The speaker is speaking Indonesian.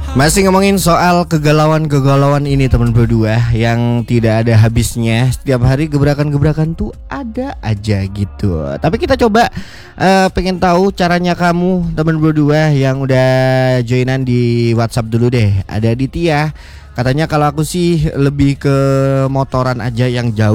Masih ngomongin soal kegalauan-kegalauan ini teman berdua yang tidak ada habisnya. Setiap hari gebrakan-gebrakan tuh ada aja gitu. Tapi kita coba pengen tahu caranya kamu teman berdua yang udah joinan di WhatsApp dulu deh. Ada Ditya. Katanya kalau aku sih lebih ke motoran aja yang jauh.